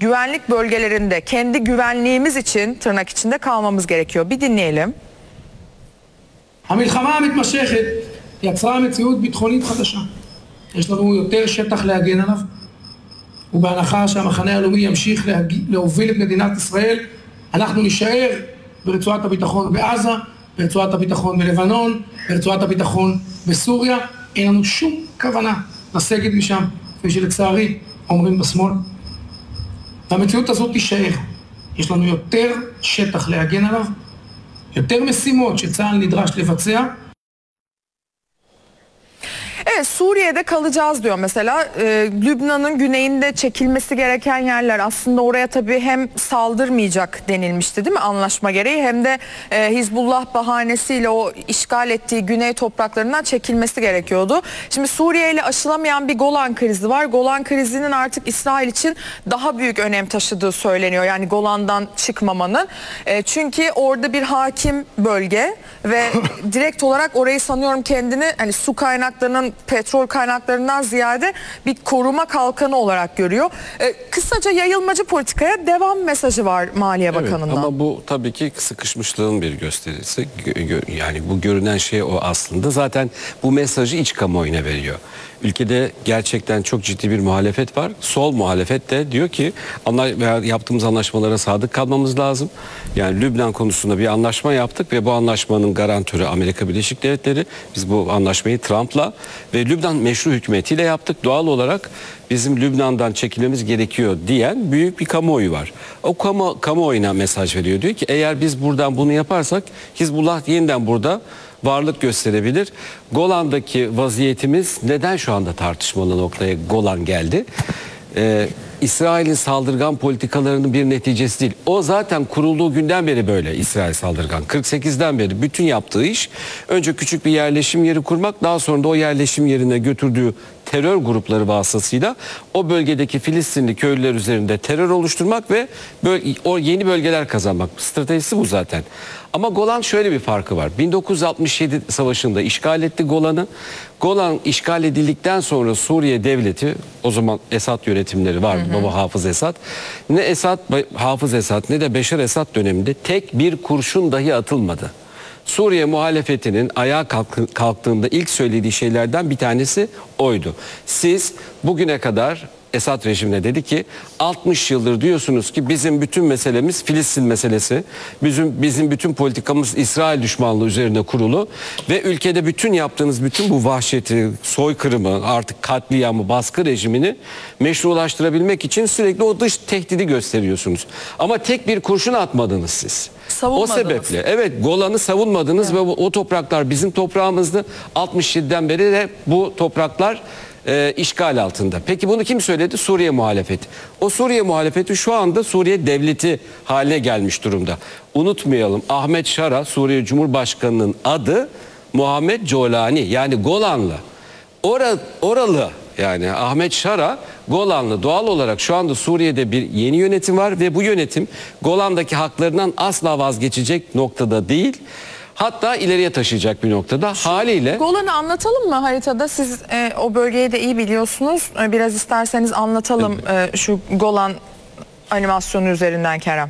güvenlik bölgelerinde kendi güvenliğimiz için tırnak içinde kalmamız gerekiyor. Bir dinleyelim. המלחמה המתמשכת יצרה מציאות ביטחונית חדשה. יש לנו יותר שטח להגן עליו, ובהנחה שהמחנה הלאומי ימשיך להוביל את מדינת ישראל, אנחנו נשאר ברצועת הביטחון בעזה, ברצועת הביטחון בלבנון, ברצועת הביטחון בסוריה. אין לנו שום כוונה לסגת משם, כפי שלצערי אומרים בשמאל. והמציאות הזאת תישאר. יש לנו יותר שטח להגן עליו, יותר משימות שצה"ל נדרש לבצע. Evet, Suriye'de kalacağız diyor mesela. Lübnan'ın güneyinde çekilmesi gereken yerler, aslında oraya tabii hem saldırmayacak denilmişti değil mi anlaşma gereği, hem de Hizbullah bahanesiyle o işgal ettiği güney topraklarından çekilmesi gerekiyordu. Şimdi Suriye ile aşılamayan bir Golan krizi var. Golan krizinin artık İsrail için daha büyük önem taşıdığı söyleniyor. Yani Golan'dan çıkmamanın. Çünkü orada bir hakim bölge ve direkt olarak orayı sanıyorum kendini hani su kaynaklarının, petrol kaynaklarından ziyade bir koruma kalkanı olarak görüyor. Kısaca yayılmacı politikaya devam mesajı var Maliye Bakanı'ndan. Evet, ama bu tabii ki sıkışmışlığın bir gösterisi. Yani bu görünen şey o aslında. Zaten bu mesajı iç kamuoyuna veriyor. Ülkede gerçekten çok ciddi bir muhalefet var. Sol muhalefet de diyor ki yaptığımız anlaşmalara sadık kalmamız lazım. Yani Lübnan konusunda bir anlaşma yaptık ve bu anlaşmanın garantörü Amerika Birleşik Devletleri. Biz bu anlaşmayı Trump'la ve Lübnan meşru hükümetiyle yaptık. Doğal olarak bizim Lübnan'dan çekilmemiz gerekiyor diyen büyük bir kamuoyu var. O kamuoyuna mesaj veriyor. Diyor ki eğer biz buradan bunu yaparsak Hizbullah yeniden burada varlık gösterebilir. Golan'daki vaziyetimiz neden şu anda tartışmalı noktaya Golan geldi? İsrail'in saldırgan politikalarının bir neticesi değil. O zaten kurulduğu günden beri böyle İsrail saldırgan. 48'den beri bütün yaptığı iş önce küçük bir yerleşim yeri kurmak, daha sonra da o yerleşim yerine götürdüğü terör grupları vasıtasıyla o bölgedeki Filistinli köylüler üzerinde terör oluşturmak ve o yeni bölgeler kazanmak. Stratejisi bu zaten. Ama Golan şöyle bir farkı var. 1967 savaşında işgal etti Golan'ı. Golan işgal edildikten sonra Suriye devleti, o zaman Esad yönetimleri vardı, baba Hafız Esad. Ne Hafız Esad ne de Beşar Esad döneminde tek bir kurşun dahi atılmadı. Suriye muhalefetinin ayağa kalktığında ilk söylediği şeylerden bir tanesi oydu. Siz bugüne kadar Esad rejimine dedi ki 60 yıldır diyorsunuz ki bizim bütün meselemiz Filistin meselesi. Bizim bütün politikamız İsrail düşmanlığı üzerine kurulu ve ülkede bütün yaptığınız bütün bu vahşeti, soykırımı, artık katliamı, baskı rejimini meşrulaştırabilmek için sürekli o dış tehdidi gösteriyorsunuz. Ama tek bir kurşun atmadınız siz. O sebeple evet Golan'ı savunmadınız, evet. Ve o topraklar bizim toprağımızdı. 67'den beri de bu topraklar işgal altında. Peki bunu kim söyledi? Suriye muhalefeti. O Suriye muhalefeti şu anda Suriye devleti haline gelmiş durumda. Unutmayalım, Ahmet Şara, Suriye Cumhurbaşkanı'nın adı Muhammed Colani, yani Golanlı. Oralı yani Ahmet Şara Golanlı. Doğal olarak şu anda Suriye'de bir yeni yönetim var ve bu yönetim Golan'daki haklarından asla vazgeçecek noktada değil. Hatta ileriye taşıyacak bir noktada haliyle. Golan'ı anlatalım mı haritada? Siz o bölgeyi de iyi biliyorsunuz. Biraz isterseniz anlatalım şu Golan animasyonu üzerinden Kerem.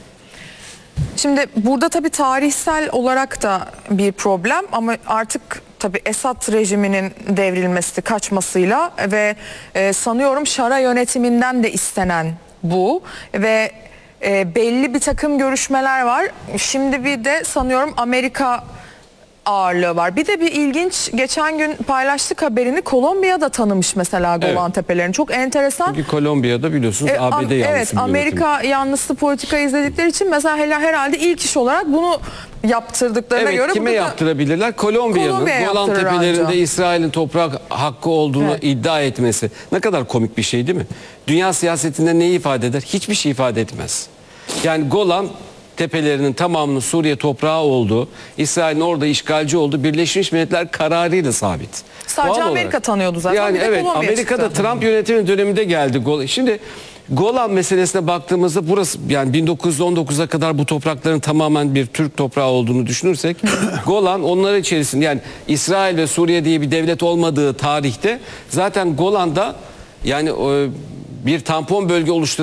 Şimdi burada tabii tarihsel olarak da bir problem ama artık tabii Esad rejiminin devrilmesi, kaçmasıyla ve sanıyorum Şara yönetiminden de istenen bu ve belli bir takım görüşmeler var. Şimdi bir de sanıyorum Amerika ağırlığı var. Bir de bir ilginç, geçen gün paylaştık haberini, Kolombiya'da tanımış mesela Golan Tepelerini. Çok enteresan. Çünkü Kolombiya'da biliyorsunuz ABD yanlısı evet, Amerika yanlısı politika izledikleri için mesela herhalde ilk iş olarak bunu yaptırdıklarına göre. Kime yaptırabilirler? Kolombiya'nın Golan Tepelerinde İsrail'in toprak hakkı olduğunu iddia etmesi. Ne kadar komik bir şey değil mi? Dünya siyasetinde neyi ifade eder? Hiçbir şey ifade etmez. Yani Golan Tepelerinin tamamının Suriye toprağı olduğu, İsrail'in orada işgalci olduğu Birleşmiş Milletler kararıyla sabit. Sadece Doğal Amerika olarak tanıyordu zaten. Yani evet, Amerika'da Trump yönetiminin döneminde geldi Golan. Şimdi Golan meselesine baktığımızda burası, yani 1919'a kadar bu toprakların tamamen bir Türk toprağı olduğunu düşünürsek Golan onlar içerisinde, yani İsrail ve Suriye diye bir devlet olmadığı tarihte zaten Golan'da yani bir tampon bölge oluşturan